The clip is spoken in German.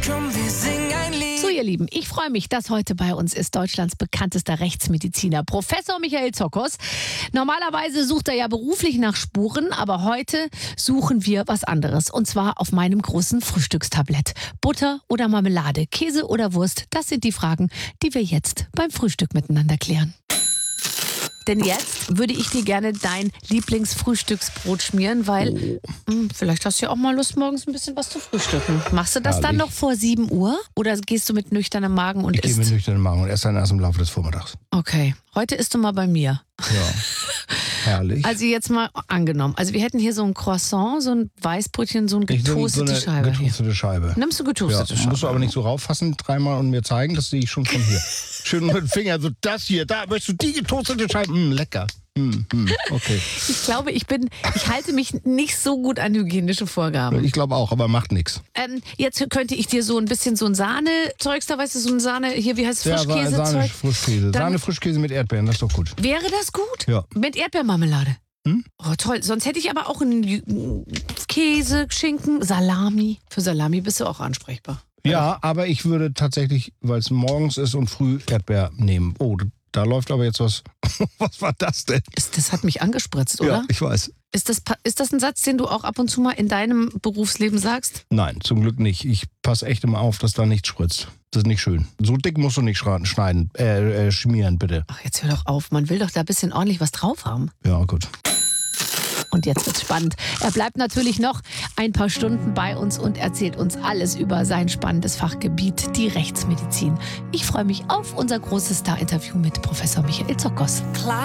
Komm, wir singen ein Lied. So, ihr Lieben, ich freue mich, dass heute bei uns ist Deutschlands bekanntester Rechtsmediziner, Professor Michael Zokos. Normalerweise sucht er ja beruflich nach Spuren, aber heute suchen wir was anderes. Und zwar auf meinem großen Frühstückstablett. Butter oder Marmelade, Käse oder Wurst, das sind die Fragen, die wir jetzt beim Frühstück miteinander klären. Denn jetzt würde ich dir gerne dein Lieblingsfrühstücksbrot schmieren, weil vielleicht hast du ja auch mal Lust, morgens ein bisschen was zu frühstücken. Machst du das dann noch vor 7 Uhr oder gehst du mit nüchternem Magen und isst? Ich gehe mit nüchternem Magen und esse dann erst im Laufe des Vormittags. Okay, heute isst du mal bei mir. Ja, herrlich. Also jetzt mal angenommen. Also wir hätten hier so ein Croissant, so ein Weißbrötchen, so eine getoastete Scheibe. Getoastete Scheibe. Nimmst du getoastete Scheibe? Musst du aber nicht so rauffassen, dreimal und mir zeigen, das sehe ich schon von hier. Schön mit dem Finger, so das hier, da möchtest du die getoastete Scheibe. Lecker. Okay. Ich glaube, ich halte mich nicht so gut an hygienische Vorgaben. Ich glaube auch, aber macht nichts. Jetzt könnte ich dir so ein bisschen so ein Sahne-Zeugs, da weißt du, so ein Sahne, hier, wie heißt es, Frischkäse-Zeug? Sahne-Frischkäse. Sahne-Frischkäse mit Erdbeeren, das ist doch gut. Wäre das gut? Ja. Mit Erdbeermarmelade? Oh, toll. Sonst hätte ich aber auch einen Käse, Schinken, Salami. Für Salami bist du auch ansprechbar. Ja, aber ich würde tatsächlich, weil es morgens ist und früh Erdbeer nehmen. Oh, da läuft aber jetzt was. Was war das denn? Das hat mich angespritzt, oder? Ja, ich weiß. Ist das ein Satz, den du auch ab und zu mal in deinem Berufsleben sagst? Nein, zum Glück nicht. Ich passe echt immer auf, dass da nichts spritzt. Das ist nicht schön. So dick musst du nicht schmieren, bitte. Ach, jetzt hör doch auf. Man will doch da ein bisschen ordentlich was drauf haben. Ja, gut. Und jetzt wird's spannend. Er bleibt natürlich noch ein paar Stunden bei uns und erzählt uns alles über sein spannendes Fachgebiet, die Rechtsmedizin. Ich freue mich auf unser großes Star-Interview mit Professor Michael Zokos. Klar.